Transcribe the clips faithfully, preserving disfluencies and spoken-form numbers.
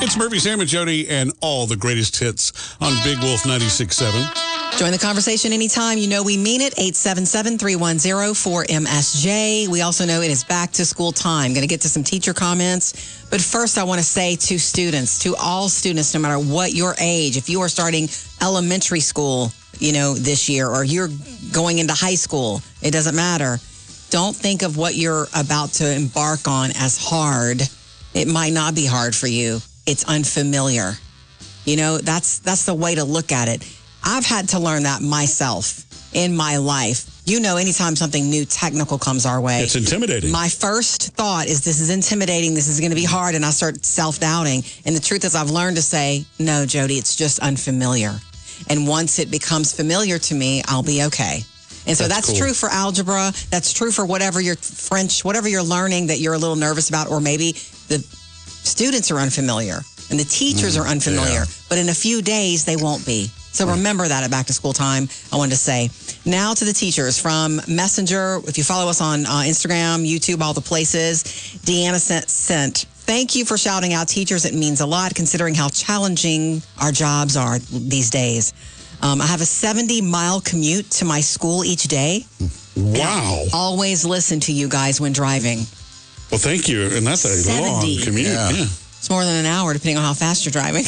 It's Murphy, Sam, and Jody, and all the greatest hits on Big Wolf ninety-six point seven. Join the conversation anytime. You know we mean it. eight seven seven, three one zero, four M S J. We also know it is back to school time. Going to get to some teacher comments. But first, I want to say to students, to all students, no matter what your age, if you are starting elementary school, you know, this year, or you're going into high school, it doesn't matter. Don't think of what you're about to embark on as hard. It might not be hard for you. It's unfamiliar. You know, that's that's the way to look at it. I've had to learn that myself in my life. You know, anytime something new technical comes our way, it's intimidating. My first thought is this is intimidating. This is going to be hard. And I start self-doubting. And the truth is I've learned to say, no, Jody, it's just unfamiliar. And once it becomes familiar to me, I'll be okay. And so that's, that's cool. True for algebra. That's true for whatever your French, whatever you're learning that you're a little nervous about, or maybe the students are unfamiliar and the teachers mm, are unfamiliar. Yeah. But in a few days, they won't be. So remember that at back to school time, I wanted to say. Now to the teachers from Messenger. If you follow us on uh, Instagram, YouTube, all the places, Deanna sent, sent, thank you for shouting out teachers. It means a lot considering how challenging our jobs are these days. Um, I have a seventy mile commute to my school each day. Wow. Always listen to you guys when driving. Well, thank you. And that's a seventy long commute. Yeah. yeah. It's more than an hour, depending on how fast you're driving.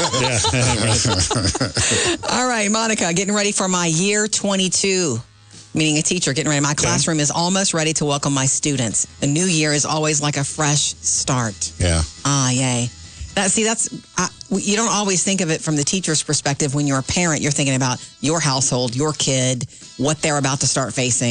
All right, Monica, getting ready for my year twenty-two, meaning a teacher getting ready. My classroom okay. is almost ready to welcome my students. The new year is always like a fresh start. Yeah. Ah, yay. That, see, that's I, you don't always think of it from the teacher's perspective. When you're a parent, you're thinking about your household, your kid, what they're about to start facing.